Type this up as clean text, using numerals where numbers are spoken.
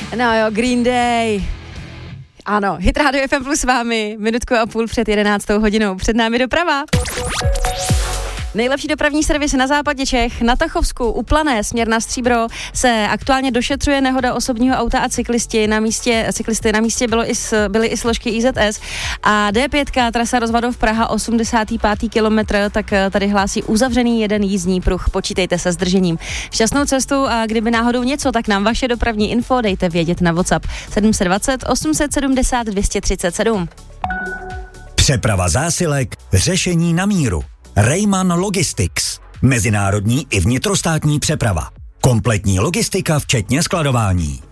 No jo, Green Day. Ano, Hit Radio FM Plus s vámi, 1,5 minut před 11. hodinou. Před námi doprava. Nejlepší dopravní servis na západě Čech, na Tachovsku, u Plané, směr na Stříbro, se aktuálně došetřuje nehoda osobního auta a cyklisty. Na místě byly i složky IZS. A D5, trasa Rozvadov Praha, 85. kilometr, tak tady hlásí uzavřený jeden jízdní pruh. Počítejte se zdržením. Šťastnou cestu a kdyby náhodou něco, tak nám vaše dopravní info dejte vědět na WhatsApp 720 870 237. Přeprava zásilek, řešení na míru. Rejman Logistics. Mezinárodní i vnitrostátní přeprava. Kompletní logistika včetně skladování.